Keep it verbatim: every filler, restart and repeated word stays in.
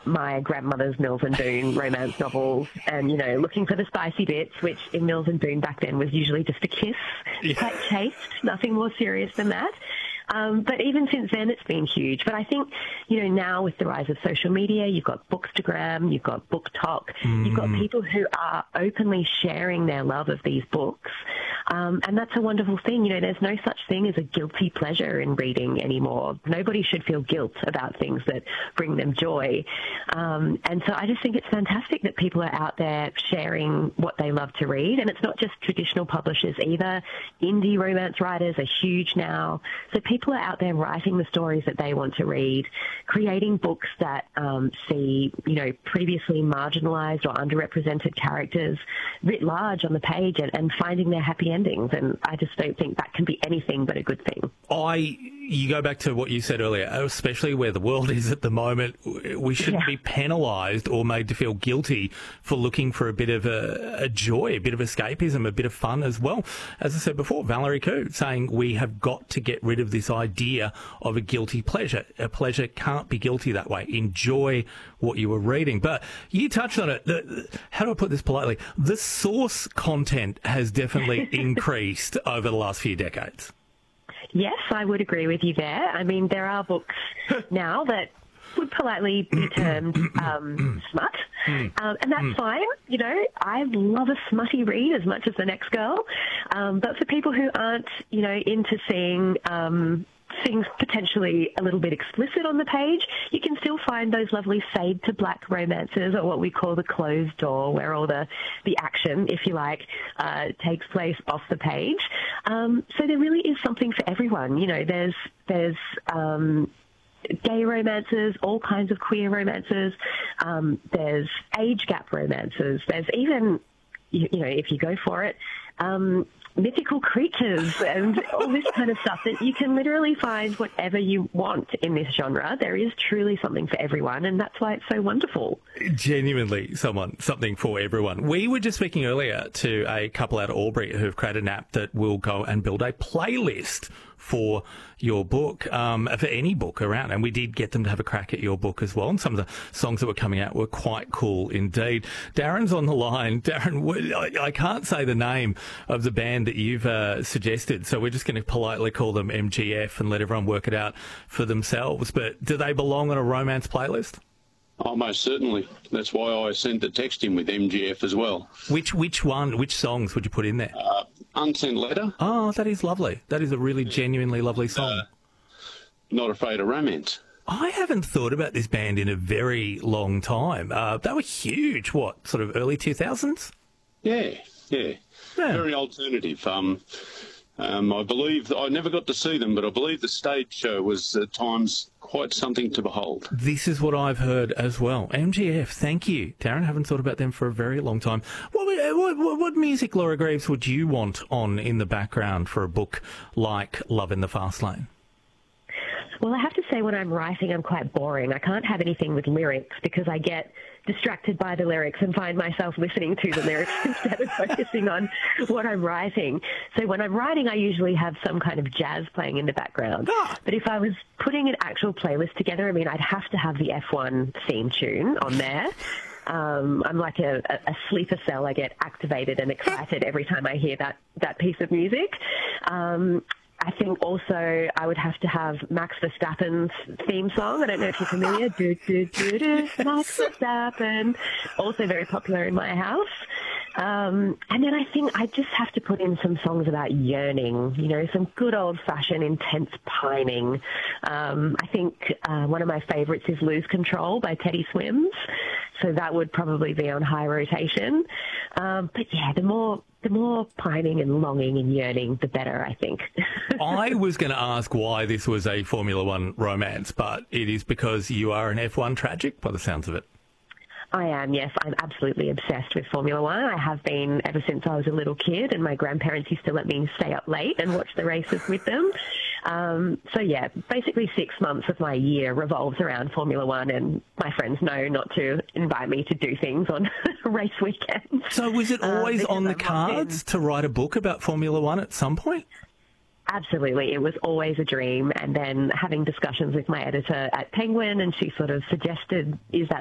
my grandmother's Mills and Boon romance novels and, you know, looking for the spicy bits, which in Mills and Boon back then was usually just a kiss, Yeah. quite chaste, nothing more serious than that. Um, but even since then, it's been huge. But I think, you know, now with the rise of social media, you've got Bookstagram, you've got BookTok, mm. you've got people who are openly sharing their love of these books. Um, and that's a wonderful thing. You know, there's no such thing as a guilty pleasure in reading anymore. Nobody should feel guilt about things that bring them joy. Um, and so I just think it's fantastic that people are out there sharing what they love to read. And it's not just traditional publishers either. Indie romance writers are huge now. So people People are out there writing the stories that they want to read, creating books that um, see, you know, previously marginalised or underrepresented characters writ large on the page and, and finding their happy endings. And I just don't think that can be anything but a good thing. I, you go back to what you said earlier, especially where the world is at the moment, we shouldn't Yeah. be penalised or made to feel guilty for looking for a bit of a, a joy, a bit of escapism, a bit of fun as well. As I said before, Valerie Khoo saying we have got to get rid of this idea of a guilty pleasure. A pleasure can't be guilty that way. Enjoy what you were reading. But you touched on it. The, how do I put this politely? The source content has definitely increased over the last few decades. Yes, I would agree with you there. I mean, there are books now that would politely be termed um, smut, um, and that's fine. You know, I love a smutty read as much as the next girl, um, but for people who aren't, you know, into seeing um, things potentially a little bit explicit on the page, you can still find those lovely fade to black romances, or what we call the closed door, where all the, the action, if you like, uh, takes place off the page. Um, so there really is something for everyone. You know, there's, there's, um, gay romances, all kinds of queer romances. Um, there's age gap romances. There's even, you, you know, if you go for it, um, mythical creatures and all this kind of stuff, that you can literally find whatever you want in this genre. There is truly something for everyone, and that's why it's so wonderful. Genuinely someone, something for everyone. We were just speaking earlier to a couple out of Albury who have created an app that will go and build a playlist for your book, um, for any book around. And we did get them to have a crack at your book as well. And some of the songs that were coming out were quite cool indeed. Darren's on the line. Darren, I, I can't say the name of the band that you've uh, suggested, so we're just going to politely call them M G F and let everyone work it out for themselves. But do they belong on a romance playlist? Oh, most certainly. That's why I sent the text in with M G F as well. Which which one, which songs would you put in there? Uh, Unsent Letter. Oh, that is lovely. That is a really genuinely lovely song. Uh, Not Afraid of Romance. I haven't thought about this band in a very long time. Uh, they were huge, what, sort of early two thousands? Yeah, yeah. Yeah. Very alternative. Um, um, I believe, I never got to see them, but I believe the stage show was at times quite something to behold. This is what I've heard as well. M G F, thank you. Darren, haven't thought about them for a very long time. What, what, what, what music, Laura Greaves, would you want on in the background for a book like Love in the Fast Lane? Well, I have to say, when I'm writing, I'm quite boring. I can't have anything with lyrics because I get distracted by the lyrics and find myself listening to the lyrics instead of focusing on what I'm writing. So when I'm writing, I usually have some kind of jazz playing in the background. Ah. But if I was putting an actual playlist together, I mean, I'd have to have the F one theme tune on there. Um, I'm like a, a sleeper cell. I get activated and excited every time I hear that, that piece of music. Um, I think also I would have to have Max Verstappen's theme song. I don't know if you're familiar. Do, do, do, do, Max Verstappen. Also very popular in my house. Um, and then I think I just have to put in some songs about yearning, you know, some good old-fashioned intense pining. Um, I think uh, one of my favorites is Lose Control by Teddy Swims. So that would probably be on high rotation. Um, but yeah, the more the more pining and longing and yearning, the better, I think. I was going to ask why this was a Formula One romance, but it is because you are an F one tragic by the sounds of it. I am, yes. I'm absolutely obsessed with Formula One. I have been ever since I was a little kid, and my grandparents used to let me stay up late and watch the races with them. Um, so, yeah, basically six months of my year revolves around Formula One, and my friends know not to invite me to do things on race weekends. So was it always um, on the I'm cards to write a book about Formula One at some point? Absolutely. It was always a dream. And then having discussions with my editor at Penguin, and she sort of suggested, is that